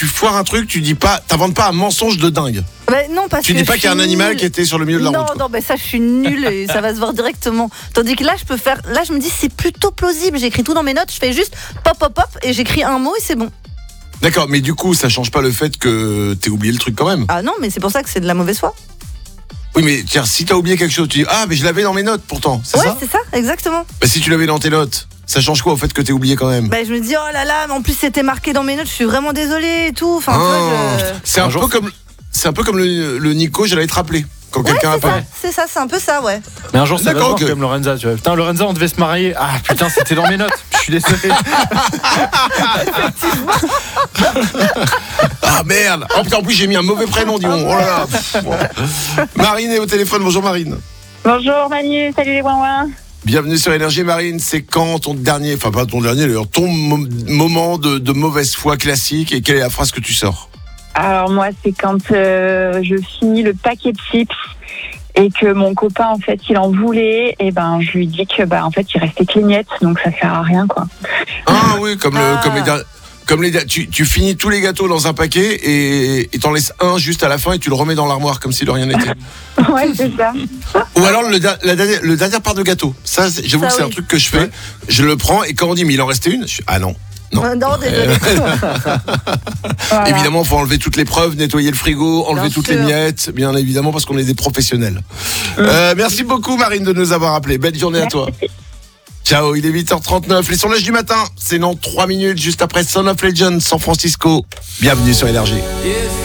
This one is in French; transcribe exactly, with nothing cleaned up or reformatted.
tu foires un truc, tu dis pas, t'inventes pas un mensonge de dingue. Bah, non, parce Tu que dis pas je qu'il y a un suis animal nulle. qui était sur le milieu de la non, route. quoi. Non, mais ça, je suis nulle et ça va se voir directement. Tandis que là, je peux faire. Là, je me dis, c'est plutôt plausible. J'écris tout dans mes notes, je fais juste pop, pop, pop et j'écris un mot et c'est bon. D'accord, mais du coup, ça change pas le fait que t'aies oublié le truc quand même. Ah non, mais c'est pour ça que c'est de la mauvaise foi. Oui, mais tiens, si t'as oublié quelque chose, tu dis ah, mais je l'avais dans mes notes pourtant, c'est Ouais, ça c'est ça, exactement. Bah, si tu l'avais dans tes notes, ça change quoi au fait que t'aies oublié quand même Bah, je me dis, oh là là, mais en plus, c'était marqué dans mes notes, je suis vraiment désolée et tout. Enfin, tu vois, Ah, je- C'est un, peu comme, c'est un peu comme le, le Nico, j'allais te rappeler quand quelqu'un C'est ça, appelle. c'est ça, c'est un peu ça, ouais. Mais un jour, ça va se D'accord, voir ok. comme Lorenza, tu vois. Putain, Lorenza, on devait se marier. Ah putain, c'était dans mes notes. Je suis désolé. Ah merde. Oh putain, en plus j'ai mis un mauvais prénom, dis donc. Oh là là. Pff, bon. Marine est au téléphone. Bonjour Marine. Bonjour Manu, salut les ouin-ouin. Bienvenue sur Énergie. Marine, c'est quand ton dernier, enfin pas ton dernier d'ailleurs, ton mo- moment de, de mauvaise foi classique et quelle est la phrase que tu sors? Alors moi c'est quand euh, je finis le paquet de chips et que mon copain en fait il en voulait et ben je lui dis que bah en fait il restait que les miettes donc ça sert à rien quoi. Ah oui, comme, le, Ah. comme les der- comme les der- tu, tu finis tous les gâteaux dans un paquet et et t'en laisses un juste à la fin et tu le remets dans l'armoire comme si de rien n'était. Ouais c'est ça. Ou alors le, der- la dernière, le dernier part de gâteau. Ça, c'est- j'avoue Ça, que c'est oui. un truc que je fais. Je le prends et quand on dit mais il en restait une, je suis ah non. Non. Euh, Non, désolé. Voilà. Évidemment, faut enlever toutes les preuves, nettoyer le frigo, enlever Bien toutes sûr. les miettes, bien évidemment, parce qu'on est des professionnels. Euh, merci beaucoup, Marine, de nous avoir appelés. Belle journée à toi. Ciao, il est huit heures trente-neuf. Les sondages du matin, c'est dans trois minutes, juste après Son of Legend, San Francisco. Bienvenue sur Énergie.